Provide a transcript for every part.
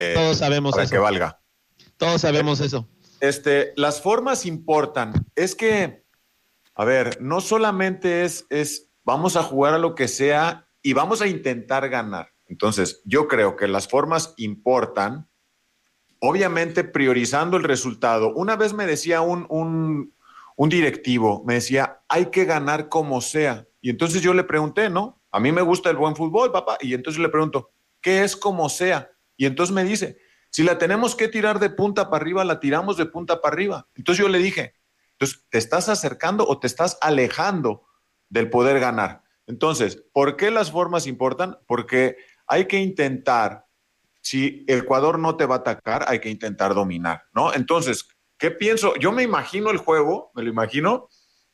Todos sabemos para eso. que valga. Todos sabemos eso. Las formas importan. Es que, a ver, no solamente es vamos a jugar a lo que sea y vamos a intentar ganar. Entonces, yo creo que las formas importan, obviamente priorizando el resultado. Una vez me decía un directivo, me decía, hay que ganar como sea. Y entonces yo le pregunté, ¿no? A mí me gusta el buen fútbol, papá. Y entonces le pregunto, ¿qué es como sea? Y entonces me dice, si la tenemos que tirar de punta para arriba, la tiramos de punta para arriba. Entonces yo le dije, entonces, ¿te estás acercando o te estás alejando del poder ganar? Entonces, ¿por qué las formas importan? Porque hay que intentar, si Ecuador no te va a atacar, hay que intentar dominar, ¿no? Entonces, ¿qué pienso? Yo me imagino el juego, me lo imagino,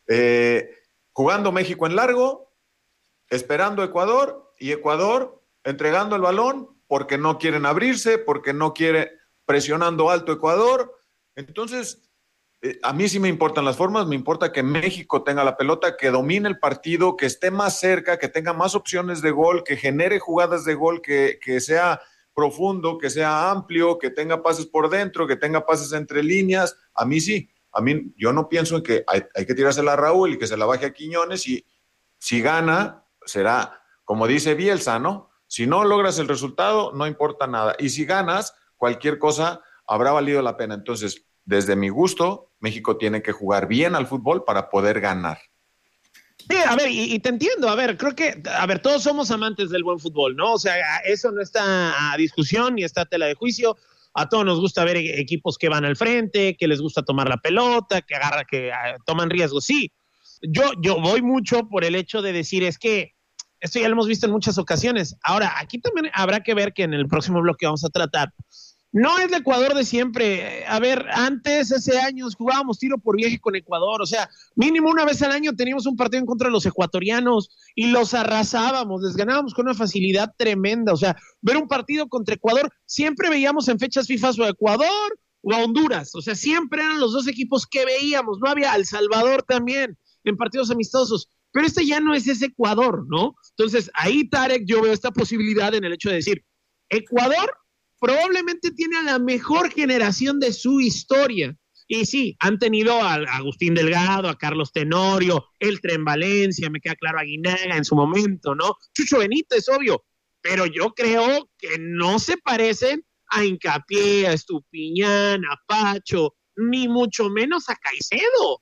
jugando México en largo, esperando Ecuador y Ecuador entregando el balón porque no quieren abrirse, porque no quiere presionando alto Ecuador. Entonces, a mí sí me importan las formas, me importa que México tenga la pelota, que domine el partido, que esté más cerca, que tenga más opciones de gol, que genere jugadas de gol, que sea profundo, que sea amplio, que tenga pases por dentro, que tenga pases entre líneas. A mí sí, yo no pienso en que hay que tirársela a Raúl y que se la baje a Quiñones, y si gana, será, como dice Bielsa, ¿no? Si no logras el resultado, no importa nada. Y si ganas, cualquier cosa habrá valido la pena. Entonces, desde mi gusto, México tiene que jugar bien al fútbol para poder ganar. Sí, a ver, y te entiendo, a ver, creo que, a ver, todos somos amantes del buen fútbol, ¿no? O sea, eso no está a discusión ni está a tela de juicio. A todos nos gusta ver equipos que van al frente, que les gusta tomar la pelota, que toman riesgos. Sí, yo voy mucho por el hecho de decir, es que esto ya lo hemos visto en muchas ocasiones. Ahora, aquí también habrá que ver que en el próximo bloque vamos a tratar. No es el Ecuador de siempre. A ver, antes, hace años, jugábamos tiro por viaje con Ecuador. O sea, mínimo una vez al año teníamos un partido en contra de los ecuatorianos y los arrasábamos, les ganábamos con una facilidad tremenda. O sea, ver un partido contra Ecuador, siempre veíamos en fechas FIFA o a Ecuador o a Honduras. O sea, siempre eran los dos equipos que veíamos. No había El Salvador también en partidos amistosos. Pero este ya no es ese Ecuador, ¿no? Entonces, ahí, Tarek, yo veo esta posibilidad en el hecho de decir, Ecuador probablemente tiene a la mejor generación de su historia. Y sí, han tenido a Agustín Delgado, a Carlos Tenorio, el Tren Valencia, me queda claro, a Guinaga en su momento, ¿no? Chucho Benítez, obvio. Pero yo creo que no se parecen a Hincapié, a Estupiñán, a Pacho, ni mucho menos a Caicedo.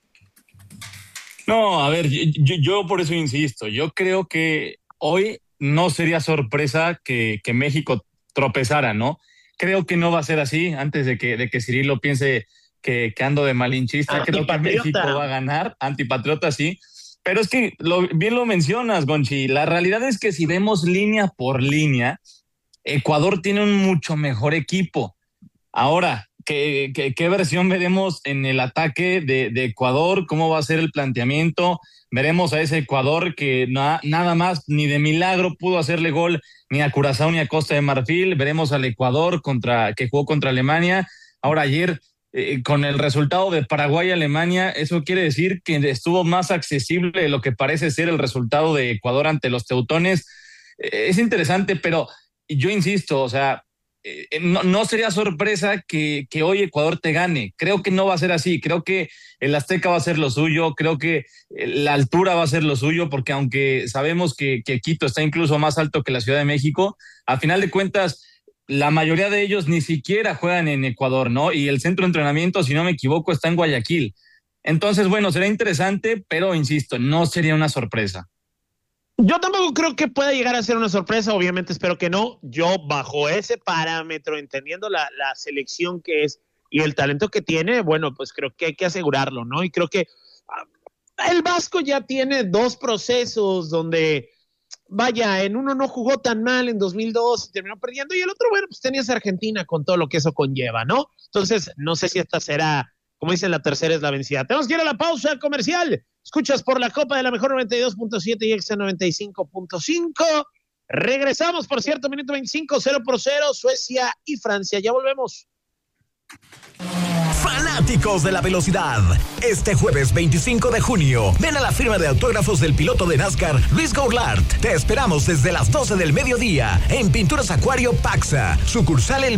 No, a ver, yo por eso insisto. Yo creo que hoy no sería sorpresa que México tropezara, ¿no? Creo que no va a ser así. Antes de que Cirilo piense que ando de malinchista, creo que México va a ganar. Antipatriota, sí. Pero es que bien lo mencionas, Gonchi. La realidad es que si vemos línea por línea, Ecuador tiene un mucho mejor equipo. Ahora, ¿qué versión veremos en el ataque de Ecuador? ¿Cómo va a ser el planteamiento? Veremos a ese Ecuador que nada más ni de milagro pudo hacerle gol ni a Curazao ni a Costa de Marfil. Veremos al Ecuador que jugó contra Alemania. Ahora ayer, con el resultado de Paraguay-Alemania, eso quiere decir que estuvo más accesible de lo que parece ser el resultado de Ecuador ante los teutones. Es interesante, pero yo insisto, o sea, no sería sorpresa que hoy Ecuador te gane. Creo que no va a ser así. Creo que el Azteca va a ser lo suyo. Creo que la altura va a ser lo suyo, porque aunque sabemos que Quito está incluso más alto que la Ciudad de México, a final de cuentas, la mayoría de ellos ni siquiera juegan en Ecuador, ¿no? Y el centro de entrenamiento, si no me equivoco, está en Guayaquil. Entonces, bueno, será interesante, pero insisto, no sería una sorpresa. Yo tampoco creo que pueda llegar a ser una sorpresa, obviamente espero que no. Yo bajo ese parámetro, entendiendo la selección que es y el talento que tiene, bueno, pues creo que hay que asegurarlo, ¿no? Y creo que el Vasco ya tiene dos procesos donde, vaya, en uno no jugó tan mal en 2002, terminó perdiendo, y el otro, bueno, pues tenías Argentina con todo lo que eso conlleva, ¿no? Entonces, no sé si esta será, como dicen, la tercera es la vencida. Tenemos que ir a la pausa comercial. Escuchas por la Copa de la Mejor 92.7 y Exa 95.5. Regresamos, por cierto, minuto 25, 0-0, Suecia y Francia. Ya volvemos. Fanáticos de la velocidad. Este jueves 25 de junio, ven a la firma de autógrafos del piloto de NASCAR, Luis Goulart. Te esperamos desde las 12 del mediodía en Pinturas Acuario Paxa, sucursal El